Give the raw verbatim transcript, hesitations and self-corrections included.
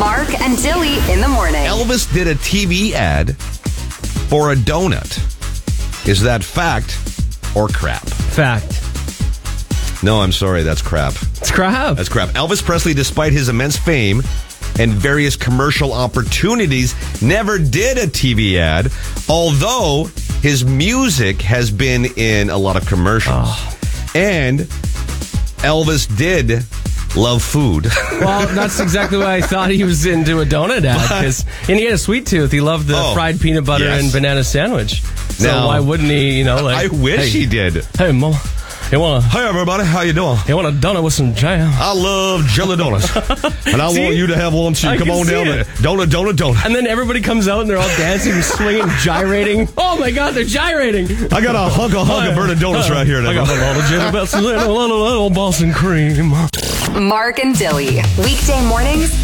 Mark and Dilly in the morning. Elvis did a T V ad for a donut. Is that fact or crap? Fact. No, I'm sorry. That's crap. It's crap. That's crap. Elvis Presley, despite his immense fame and various commercial opportunities, never did a T V ad, although his music has been in a lot of commercials. Oh. And Elvis did love food. Well, that's exactly why I thought he was into a donut ad. Cause, and he had a sweet tooth. He loved the Oh, fried peanut butter yes. and banana sandwich. So Now, why wouldn't he, you know, like... I wish hey, he did. Hey, Mama, you want a, Hi, everybody. How you doing? you want a donut with some jam? I love jelly donuts. And I See? want you to have one too. I Come can on see down it. there. Donut, donut, donut. And then everybody comes out and they're all dancing, swinging, gyrating. Oh, my God, they're gyrating. I got a hunk of hunk of burning donuts right here. Now. I got a lot of jelly bells and a little, little, little Boston cream. Mark and Dilly. Weekday mornings